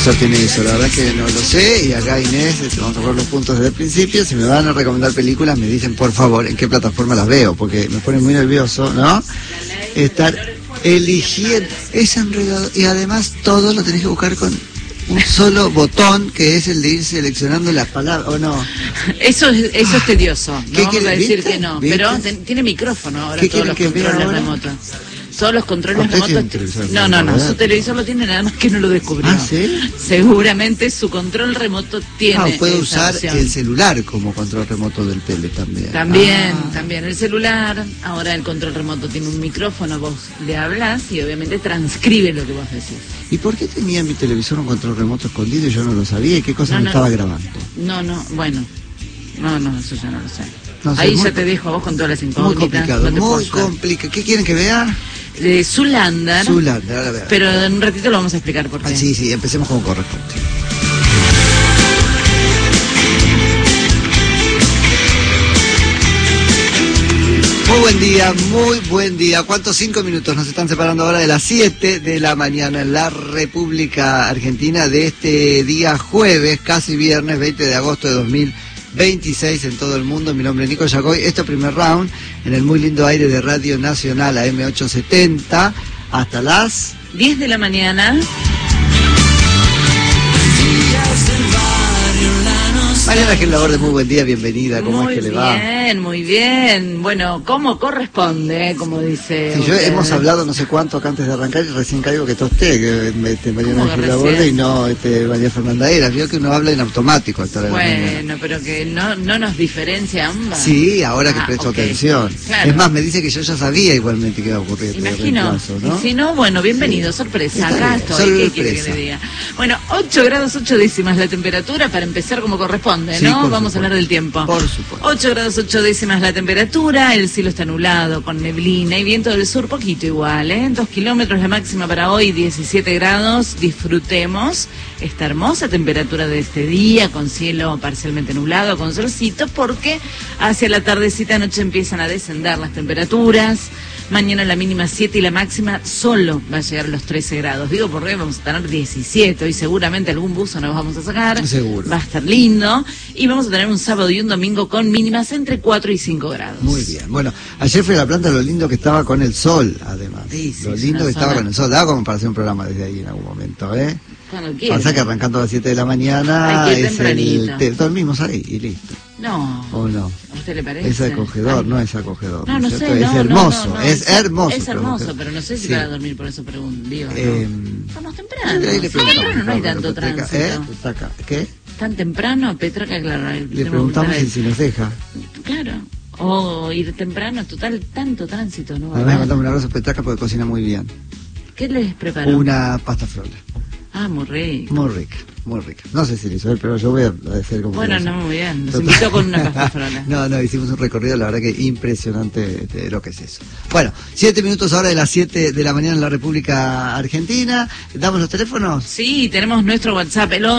televisor tiene eso? La verdad es que no lo sé, y acá Inés, vamos a ver los puntos desde el principio. Si me van a recomendar películas, me dicen por favor en qué plataforma las veo, porque me pone muy nervioso, ¿no? Estar eligiendo, es enredado, y además todo lo tenés que buscar con un solo botón, que es el de ir seleccionando las palabras, ¿o no? Eso es tedioso, no vamos a decir que no, ¿viste? pero tiene micrófono ahora, ¿Qué todos los quieren que vea controles ahora? remotos. Todos los controles remotos. No, Su televisor lo tiene, nada más que no lo descubrió. ¿Ah, sí? Seguramente su control remoto tiene. Puede esa usar opción. el celular como control remoto del tele también. También el celular. Ahora el control remoto tiene un micrófono, vos le hablas y obviamente transcribe lo que vos decís. ¿Y por qué tenía mi televisor un control remoto escondido y yo no lo sabía? ¿Y qué cosa me estaba grabando? Bueno. No, eso ya no lo sé. No sé, ahí ya te dejo a vos con todas las incógnitas. Muy complicado, muy complicado. ¿Qué quieren que vea? De Zoolander. Zoolander, a ver. Pero en un ratito lo vamos a explicar por qué. Sí, empecemos como corresponde. Muy buen día. ¿Cuántos 5 minutos nos están separando ahora de las 7 de la mañana en la República Argentina de este día jueves, casi viernes, 20 de agosto de 2026 en todo el mundo? Mi nombre es Nico Yacoy. Este primer round en el muy lindo aire de Radio Nacional AM870 hasta las 10 de la mañana. Mariana Gil Laborde, muy buen día, bienvenida, ¿cómo es que le va? Muy bien, bueno, como corresponde, como dice. Sí, hemos hablado no sé cuánto acá antes de arrancar y recién caigo que tosté, que Mariana Gil Laborde y no María Fernanda Heras. Vio que uno habla en automático hasta la Bueno, pero que no nos diferencia ambas. Sí, ahora que presto atención. Claro. Es más, me dice que yo ya sabía igualmente que iba a ocurrir. Imagino, ¿no? Y si no, bueno, bienvenido, sorpresa, acá estoy, ¿qué quiere que le diga? Bueno, 8 grados 8 décimas la temperatura para empezar como corresponde, ¿no? Vamos a hablar del tiempo. Por supuesto. 8 grados 8 décimas la temperatura, el cielo está nublado, con neblina y viento del sur poquito igual, 2 kilómetros la máxima para hoy, 17 grados, disfrutemos esta hermosa temperatura de este día, con cielo parcialmente nublado, con solcito, porque hacia la tardecita noche empiezan a descender las temperaturas. Mañana la mínima 7 y la máxima solo va a llegar a los 13 grados. Digo, porque vamos a tener 17. Hoy seguramente algún buzo nos vamos a sacar. Seguro. Va a estar lindo. Y vamos a tener un sábado y un domingo con mínimas entre 4 y 5 grados. Muy bien. Bueno, ayer fui a la planta, lo lindo que estaba con el sol, además. Sí, lo lindo que estaba con el sol. Daba como para hacer un programa desde ahí en algún momento, Cuando quieras. Pasa que arrancando a las 7 de la mañana Hay que ir es tempranito. dormimos ahí y listo. No. ¿O no? ¿A usted le parece? Es acogedor, no es acogedor. No sé. Es hermoso, es hermoso. Es hermoso, pero no sé si para dormir por eso pregunto. Vamos temprano. Temprano no hay tanto tránsito. ¿Qué? ¿Tan temprano? Petraca, claro. Le preguntamos si nos deja. Claro. O ir temprano, total, tanto tránsito, ¿no? Además, mandamos un abrazo a Petraca porque cocina muy bien. ¿Qué les preparó? Una pasta frola. Ah, muy rica. Muy rica. No sé si le hizo él, pero yo voy a hacer como... Bueno, no, muy bien. Nos invitó con una pasta frola. No, hicimos un recorrido, la verdad que impresionante de lo que es eso. Bueno, 7 minutos ahora de las 7 de la mañana en la República Argentina. ¿Damos los teléfonos? Sí, tenemos nuestro WhatsApp, el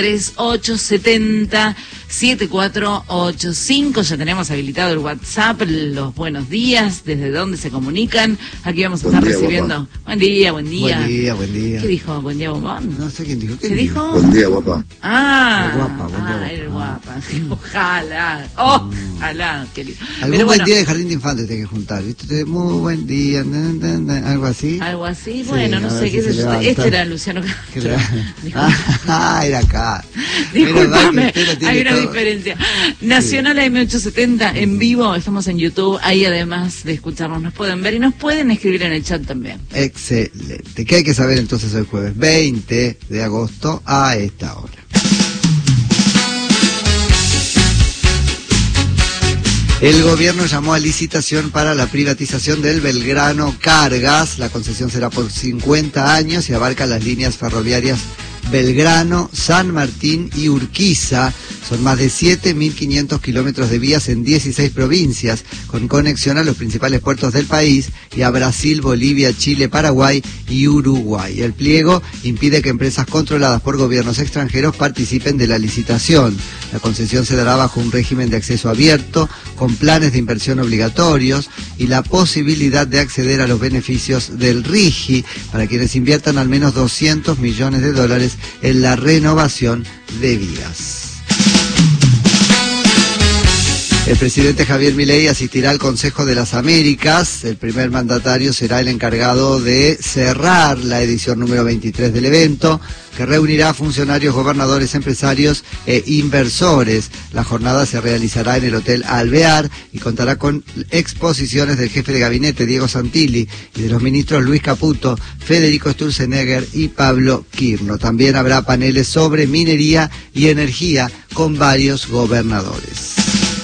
11-3870-7485. Ya tenemos habilitado el WhatsApp, los buenos días, desde dónde se comunican. Aquí vamos a estar recibiendo... Guapa. Buen día. Buen día. ¿Qué dijo? Buen día, bombón. No sé quién dijo. ¿Qué dijo? Buen día, guapa. Guapa. Eres Guapa. Ojalá. Ojalá, querido. Algún buen día de Jardín de Infantes tiene que juntar, ¿viste? Muy buen día, algo así. Algo así, Sí, bueno, no sé qué es eso. Este era Luciano Castro. Era acá. Disculpame, hay una diferencia. Nacional AM870 en vivo, estamos en YouTube, ahí además de escucharnos nos pueden ver y nos pueden escribir en el chat también. Excelente. ¿Qué hay que saber entonces hoy jueves 20 de agosto a esta hora? El gobierno llamó a licitación para la privatización del Belgrano Cargas. La concesión será por 50 años y abarca las líneas ferroviarias Belgrano, San Martín y Urquiza. Son más de 7.500 kilómetros de vías en 16 provincias, con conexión a los principales puertos del país y a Brasil, Bolivia, Chile, Paraguay y Uruguay. El pliego impide que empresas controladas por gobiernos extranjeros participen de la licitación. La concesión se dará bajo un régimen de acceso abierto, con planes de inversión obligatorios y la posibilidad de acceder a los beneficios del RIGI para quienes inviertan al menos $200 millones en la renovación de vías. El presidente Javier Milei asistirá al Consejo de las Américas. El primer mandatario será el encargado de cerrar la edición número 23 del evento, que reunirá a funcionarios, gobernadores, empresarios e inversores. La jornada se realizará en el Hotel Alvear y contará con exposiciones del jefe de gabinete, Diego Santilli, y de los ministros Luis Caputo, Federico Sturzenegger y Pablo Quirno. También habrá paneles sobre minería y energía con varios gobernadores.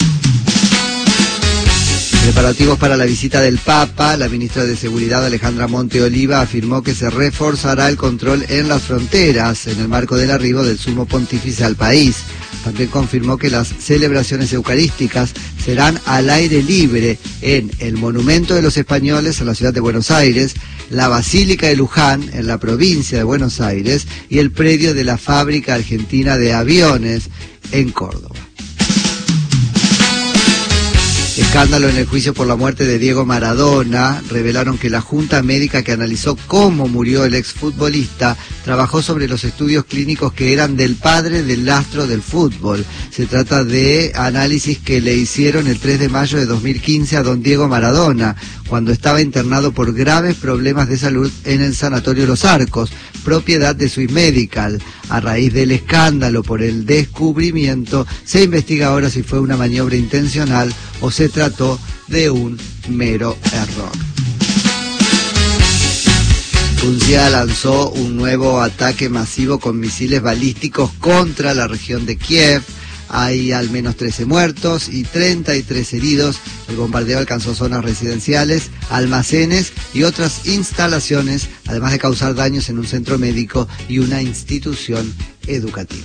Preparativos para la visita del Papa. La ministra de Seguridad, Alejandra Monte Oliva, afirmó que se reforzará el control en las fronteras en el marco del arribo del Sumo Pontífice al país. También confirmó que las celebraciones eucarísticas serán al aire libre en el Monumento de los Españoles en la ciudad de Buenos Aires, la Basílica de Luján en la provincia de Buenos Aires y el predio de la Fábrica Argentina de Aviones en Córdoba. Escándalo en el juicio por la muerte de Diego Maradona. Revelaron que la junta médica que analizó cómo murió el exfutbolista trabajó sobre los estudios clínicos que eran del padre del astro del fútbol. Se trata de análisis que le hicieron el 3 de mayo de 2015 a don Diego Maradona, cuando estaba internado por graves problemas de salud en el Sanatorio Los Arcos, propiedad de Swiss Medical. A raíz del escándalo por el descubrimiento, se investiga ahora si fue una maniobra intencional o se trató de un mero error. Rusia lanzó un nuevo ataque masivo con misiles balísticos contra la región de Kiev. Hay al menos 13 muertos y 33 heridos. El bombardeo alcanzó zonas residenciales, almacenes y otras instalaciones, además de causar daños en un centro médico y una institución educativa.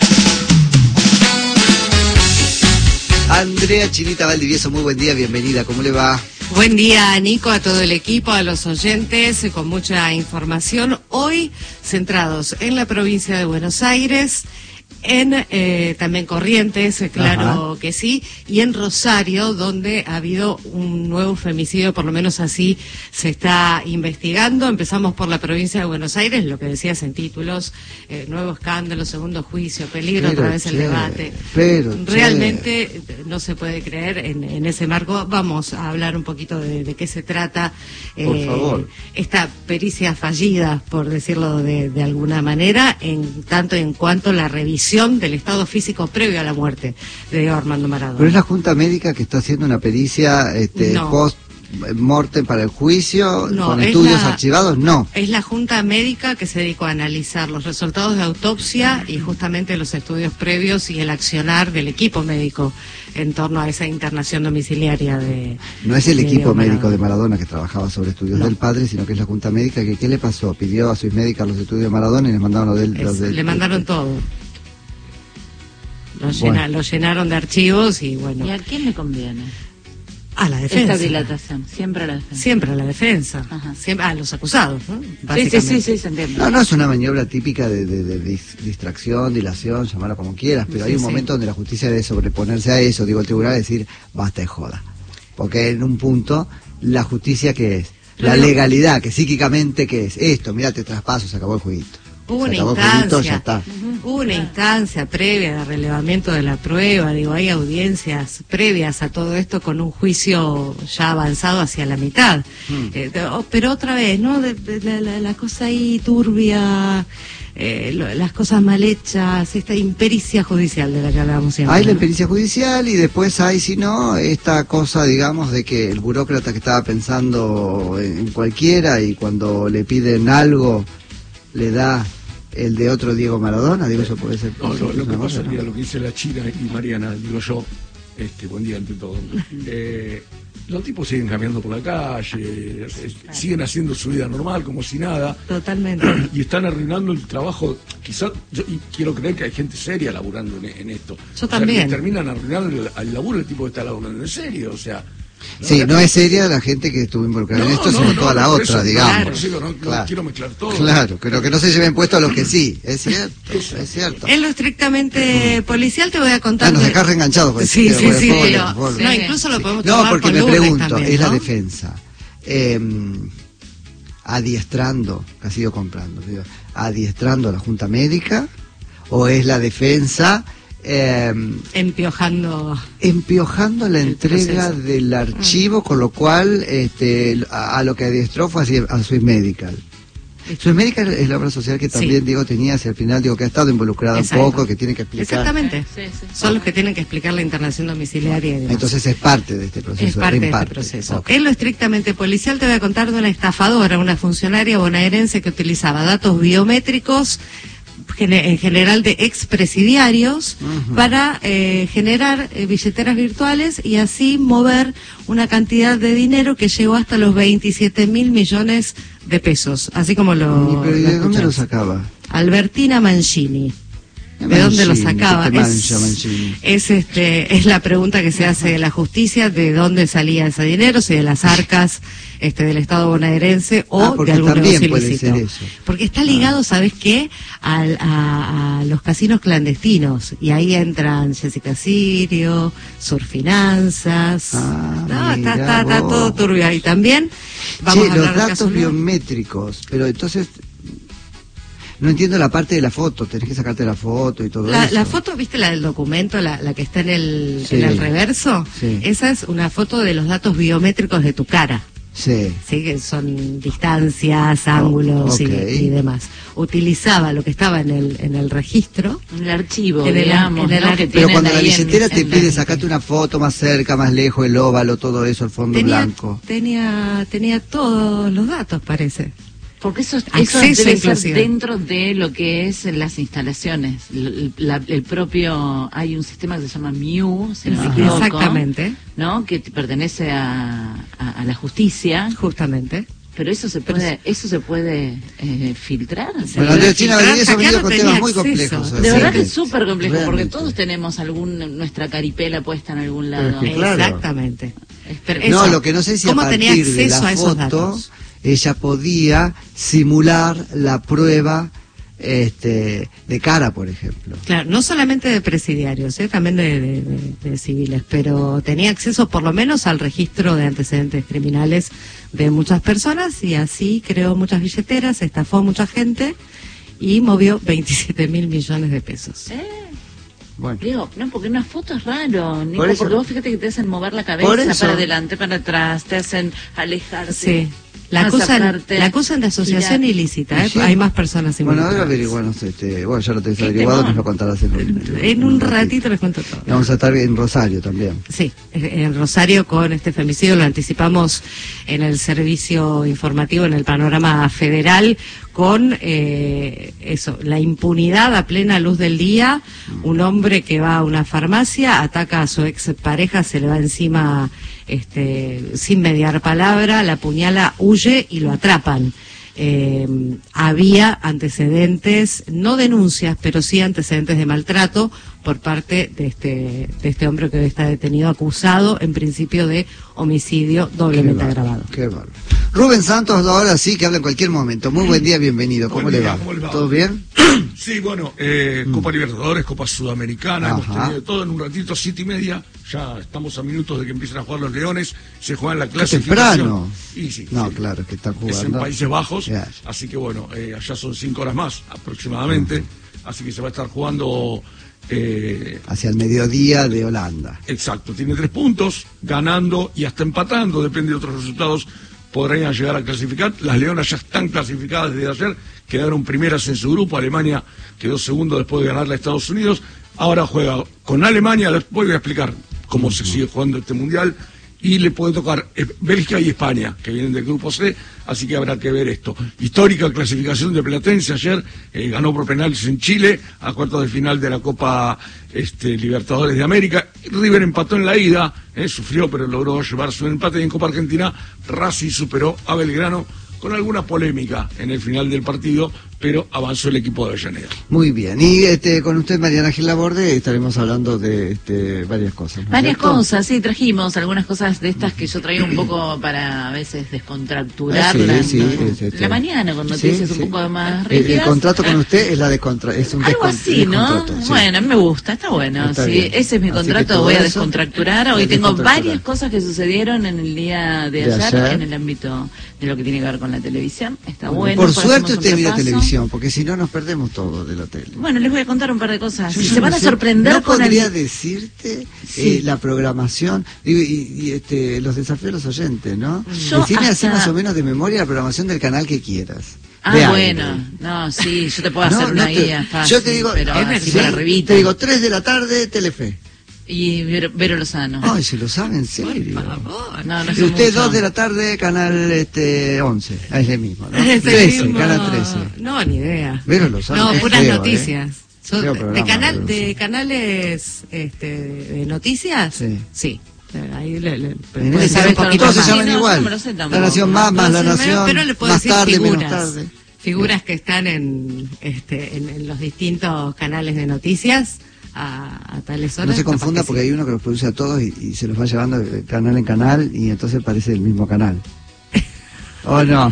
Andrea Chinita Valdivieso, muy buen día, bienvenida, ¿cómo le va? Buen día, Nico, a todo el equipo, a los oyentes, con mucha información. Hoy centrados en la provincia de Buenos Aires, en también Corrientes, claro. Ajá. Que sí, y en Rosario, donde ha habido un nuevo femicidio, por lo menos así se está investigando. Empezamos por la provincia de Buenos Aires, lo que decías en títulos, nuevo escándalo, segundo juicio, peligro, otra vez el debate. Realmente no se puede creer en ese marco. Vamos a hablar un poquito de qué se trata. Por favor. Esta pericia fallida, por decirlo de alguna manera, tanto en cuanto a la revisión del estado físico previo a la muerte de Diego Armando Maradona. Pero es la Junta Médica que está haciendo una pericia no. post-mortem para el juicio, no, con estudios archivados, no. Es la Junta Médica que se dedicó a analizar los resultados de autopsia y justamente los estudios previos y el accionar del equipo médico en torno a esa internación domiciliaria de... No es el equipo médico de Maradona que trabajaba sobre estudios del padre, sino que es la Junta Médica que, ¿qué le pasó? Pidió a Swiss Medical los estudios de Maradona y les mandaron le mandaron todo. Lo llenaron de archivos y bueno. ¿Y a quién le conviene? A la defensa. Esta dilatación, siempre a la defensa. Siempre a la defensa. Siempre a los acusados, ¿no? Sí, se entiende. No es una maniobra típica de distracción, dilación, llamarla como quieras, pero hay un momento donde la justicia debe sobreponerse a eso, digo, el tribunal decir, basta de joda. Porque en un punto, la justicia, ¿qué es? La legalidad, que psíquicamente, ¿qué es? Esto, mira, te traspaso, se acabó el jueguito. Hubo una instancia previa de relevamiento de la prueba, digo, hay audiencias previas a todo esto con un juicio ya avanzado hacia la mitad. Pero otra vez, ¿no? La cosa ahí turbia, las cosas mal hechas, esta impericia judicial de la que hablábamos siempre. Hay la impericia judicial y después hay, si no, esta cosa, digamos, de que el burócrata que estaba pensando en cualquiera y cuando le piden algo, le da el de otro Diego Maradona, digo, eso puede ser... No, lo que pasa, mira, lo que dice la China y Mariana, digo yo, Buen día ante todo. Los tipos siguen caminando por la calle, siguen haciendo su vida normal, como si nada. Totalmente. Y están arruinando el trabajo. Quizás, y quiero creer que hay gente seria laburando en esto. Yo también. Que terminan arruinando el laburo, el tipo que está laburando en serio, o sea. Sí, no es seria la gente que estuvo involucrada en esto, sino toda la otra, digamos. No quiero mezclar todo. Claro, pero que no se lleven puesto a los que sí, es cierto, es cierto. En lo estrictamente policial te voy a contar... Nos dejás reenganchados. Pues, sí, pero no, incluso lo podemos no, tomar porque con me lunes pregunto, también, es ¿no? la defensa. Adiestrando, que ha sido comprando, digo, adiestrando a la Junta Médica, o es la defensa... empiojando la entrega proceso del archivo, con lo cual a lo que adiestró fue a Swiss Medical. Swiss Medical es la obra social que también, digo, tenía hacia el final, digo, que ha estado involucrada un poco, que tiene que explicar. Exactamente. Son los que tienen que explicar la internación domiciliaria y demás. Entonces es parte de este proceso. Es parte de este proceso. En lo estrictamente policial te voy a contar de una estafadora, una funcionaria bonaerense que utilizaba datos biométricos en general de expresidiarios para generar billeteras virtuales y así mover una cantidad de dinero que llegó hasta los 27.000 millones de pesos, así como lo... ¿Pero de dónde lo sacaba? Albertina Mancini. ¿De dónde lo sacaba? Es la pregunta que se hace de la justicia, de dónde salía ese dinero, si de las arcas del Estado bonaerense o de algún negocio ilícito. Porque está ligado, ¿sabes qué? A los casinos clandestinos, y ahí entran Jessica Sirio, Surfinanzas, está todo turbio ahí también. Vamos a hablar los datos biométricos, pero entonces... No entiendo la parte de la foto, tenés que sacarte la foto y todo eso. La foto, ¿viste la del documento, la que está en el reverso? Sí. Esa es una foto de los datos biométricos de tu cara. Sí. Sí, que son distancias, ángulos y demás. Utilizaba lo que estaba en el registro. En el archivo, digamos. Pero cuando la billetera te pide sacarte una foto más cerca, más lejos, el óvalo, todo eso, el fondo blanco. Tenía todos los datos, parece. Porque eso debe ser dentro de lo que es las instalaciones. El propio, hay un sistema que se llama MIU, si no me equivoco, exactamente, ¿no? Que pertenece a la justicia. Justamente. Pero eso se puede filtrar. Bueno, Andrea China Valdivieso ha venido con temas muy complejos. De verdad que es súper complejo, porque todos tenemos nuestra caripela puesta en algún lado. Claro. Exactamente. No, lo que no sé si a partir de la foto ella podía simular la prueba de cara, por ejemplo. Claro, no solamente de presidiarios, también de civiles, pero tenía acceso por lo menos al registro de antecedentes criminales de muchas personas y así creó muchas billeteras, estafó a mucha gente y movió 27.000 millones de pesos. Bueno. Digo, no, porque una foto es raro, Nico, porque vos fíjate que te hacen mover la cabeza para adelante, para atrás, te hacen alejarse. Sí. La acusan de asociación ilícita, hay más personas involucradas. Bueno, ahora averiguamos, bueno, ya lo tenés averiguado, nos lo contarás en un ratito les cuento todo. Y vamos a estar en Rosario también. Sí, en Rosario con este femicidio, lo anticipamos en el servicio informativo, en el panorama federal, con la impunidad a plena luz del día. Un hombre que va a una farmacia, ataca a su ex pareja, se le va encima sin mediar palabra, la apuñala, huye y lo atrapan. Había antecedentes, no denuncias, pero sí antecedentes de maltrato por parte de este hombre que está detenido, acusado en principio de homicidio doblemente agravado. Qué bárbaro. Rubén Santos, ahora sí que habla en cualquier momento. Muy buen día, bienvenido. ¿Cómo le va? ¿Todo bien? Sí, bueno, Copa Libertadores, Copa Sudamericana, hemos tenido todo en un ratito, 7:30. Ya estamos a minutos de que empiecen a jugar los Leones. Se juegan la clasificación. Temprano. Y sí, no, claro, que están jugando. Es en Países Bajos, así que bueno, allá son 5 horas más aproximadamente. Así que se va a estar jugando hacia el mediodía de Holanda. Exacto, tiene 3 puntos, ganando y hasta empatando, depende de otros resultados, podrían llegar a clasificar. Las Leonas ya están clasificadas desde ayer, quedaron primeras en su grupo. Alemania quedó segundo después de ganarle a Estados Unidos. Ahora juega con Alemania, después voy a explicar cómo se sigue jugando este mundial, y le puede tocar Bélgica y España, que vienen del grupo C, así que habrá que ver esto. Histórica clasificación de Platense ayer, ganó por penales en Chile, a cuartos de final de la Copa Libertadores de América. River empató en la ida, sufrió pero logró llevarse un empate, y en Copa Argentina Racing superó a Belgrano con alguna polémica en el final del partido, pero avanzó el equipo de Avellaneda. Muy bien, y con usted, Mariana Gil Laborde, estaremos hablando de varias cosas. Varias cosas, sí, trajimos algunas cosas de estas que yo traigo un poco para a veces descontracturar la mañana con noticias un poco más rígidas. El contrato con usted es es un algo así, ¿no? Bueno, me gusta, está bueno. Está bien. Ese es mi contrato, voy a descontracturar. Hoy tengo varias cosas que sucedieron en el día de ayer en el ámbito de lo que tiene que ver con la televisión. Está bueno. Por suerte usted mira televisión, porque si no nos perdemos todo de la tele. Bueno, les voy a contar un par de cosas. Se van a sorprender. ¿No podría decirte la programación y los desafíos de los oyentes, no? Decime así más o menos de memoria la programación del canal que quieras. Bueno, no, sí, yo te puedo hacer una guía fácil. Yo te digo, te digo 3 de la tarde, Telefe. Y Vero Lozano. Ay, se lo sabe en serio. No y usted 2 de la tarde, canal 11. Es el mismo, ¿no? 13, canal 13. No, ni idea. Vero Lozano. No, puras noticias. De canales de noticias, sí. Ahí todos se llaman igual. La Nación más La Nación, pero le puedo más decir tarde, figuras, menos tarde. Figuras que están en los distintos canales de noticias a tales horas. No se confunda porque hay uno que los produce a todos y se los va llevando de canal en canal y entonces parece el mismo canal. ¿O no?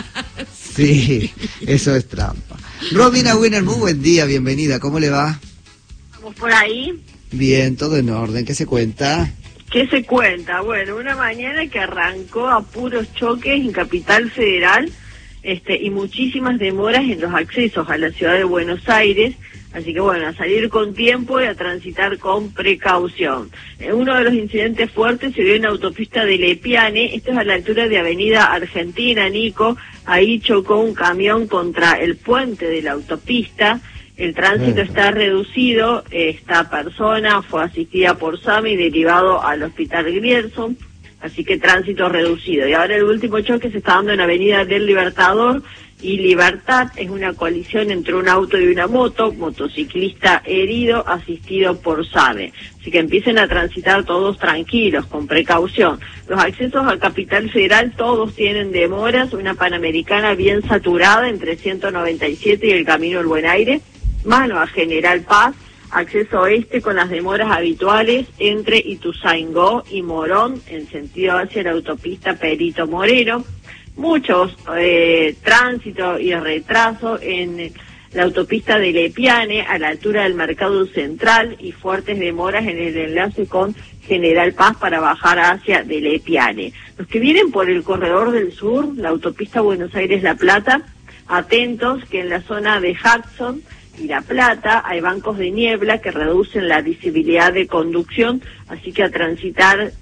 Sí, eso es trampa. Romina Winner, muy buen día, bienvenida, ¿cómo le va? ¿Estamos por ahí? Bien, todo en orden, ¿qué se cuenta? ¿Qué se cuenta? Bueno, una mañana que arrancó a puros choques en Capital Federal y muchísimas demoras en los accesos a la ciudad de Buenos Aires, así que bueno, a salir con tiempo y a transitar con precaución. Uno de los incidentes fuertes se dio en la autopista de Lepiane, esto es a la altura de Avenida Argentina, Nico, ahí chocó un camión contra el puente de la autopista. El tránsito está reducido, esta persona fue asistida por SAMI y derivado al hospital Grierson, así que tránsito reducido. Y ahora el último choque se está dando en Avenida del Libertador y Libertad, es una colisión entre un auto y una moto, motociclista herido, asistido por SAME. Así que empiecen a transitar todos tranquilos, con precaución. Los accesos a Capital Federal todos tienen demoras, una Panamericana bien saturada entre 197 y el Camino del Buen Aire, mano a General Paz, acceso oeste con las demoras habituales entre Ituzaingó y Morón en sentido hacia la autopista Perito Moreno, muchos tránsito y retraso en la autopista de Lepiane a la altura del Mercado Central y fuertes demoras en el enlace con General Paz para bajar hacia de Lepiane. Los que vienen por el corredor del sur, la autopista Buenos Aires-La Plata, atentos que en la zona de Hudson y La Plata hay bancos de niebla que reducen la visibilidad de conducción, así que a transitar